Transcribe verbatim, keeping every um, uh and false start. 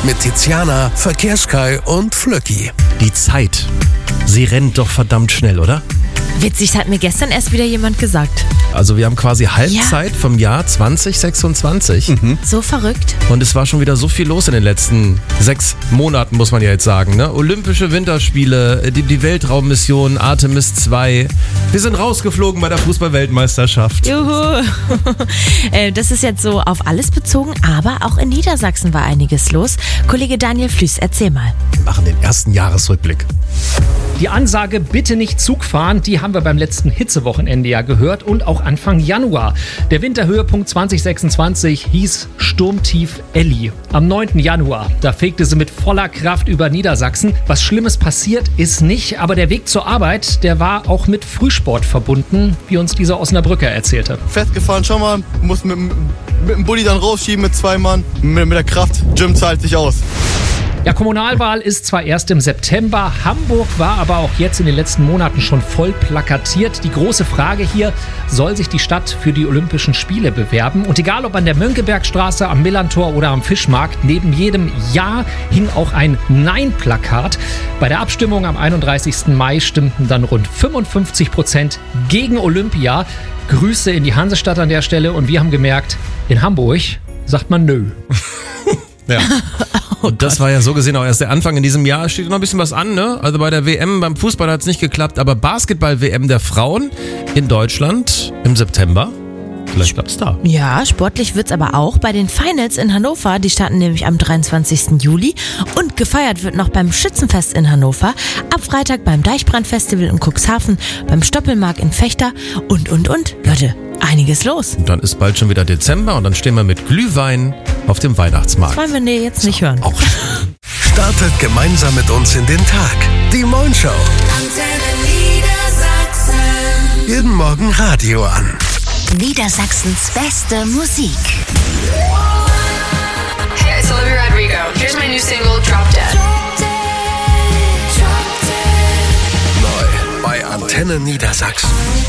mit Tiziana, Verkehrskai und Flöcki. Die Zeit, sie rennt doch verdammt schnell, oder? Witzig, hat mir gestern erst wieder jemand gesagt. Also wir haben quasi Halbzeit ja. vom Jahr zwanzig sechsundzwanzig. Mhm. So verrückt. Und es war schon wieder so viel los in den letzten sechs Monaten, muss man ja jetzt sagen. Ne? Olympische Winterspiele, die, die Weltraummission, Artemis zwei. Wir sind rausgeflogen bei der Fußball-Weltmeisterschaft. Juhu. Das ist jetzt so auf alles bezogen, aber auch in Niedersachsen war einiges los. Kollege Daniel Flüß, erzähl mal. Wir machen den ersten Jahresrückblick. Die Ansage, bitte nicht Zug fahren, die haben wir beim letzten Hitzewochenende ja gehört und auch Anfang Januar. Der Winterhöhepunkt zwanzig sechsundzwanzig hieß Sturmtief Elli. Am neunten Januar, da fegte sie mit voller Kraft über Niedersachsen. Was Schlimmes passiert ist nicht, aber der Weg zur Arbeit, der war auch mit Frühsport verbunden, wie uns dieser Osnabrücker erzählte. Festgefahren schon mal, muss mit, mit dem Bulli dann rausschieben mit zwei Mann. Mit, mit der Kraft, Gym zahlt sich aus. Ja, Kommunalwahl ist zwar erst im September, Hamburg war aber auch jetzt in den letzten Monaten schon voll plakatiert. Die große Frage hier, soll sich die Stadt für die Olympischen Spiele bewerben? Und egal ob an der Mönckebergstraße, am Millantor oder am Fischmarkt, neben jedem Ja hing auch ein Nein-Plakat. Bei der Abstimmung am einunddreißigsten Mai stimmten dann rund fünfundfünfzig Prozent gegen Olympia. Grüße in die Hansestadt an der Stelle und wir haben gemerkt, in Hamburg sagt man nö. Ja. Und das war ja so gesehen auch erst der Anfang in diesem Jahr. Steht noch ein bisschen was an, ne? Also bei der W M, beim Fußball hat es nicht geklappt, aber Basketball-W M der Frauen in Deutschland im September. Vielleicht klappt's da. Ja, sportlich wird's aber auch bei den Finals in Hannover. Die starten nämlich am dreiundzwanzigsten Juli. Und gefeiert wird noch beim Schützenfest in Hannover. Ab Freitag beim Deichbrand-Festival in Cuxhaven, beim Stoppelmarkt in Fechter und, und, und. Leute, einiges los. Und dann ist bald schon wieder Dezember und dann stehen wir mit Glühwein auf dem Weihnachtsmarkt. Das wollen wir nee, jetzt nicht hören. Auch. Startet gemeinsam mit uns in den Tag. Die Moin Show. Jeden Morgen Radio an. Niedersachsens beste Musik. Hey, it's Olivia Rodrigo. Here's my new single, Drop Dead. Neu bei Antenne Niedersachsen.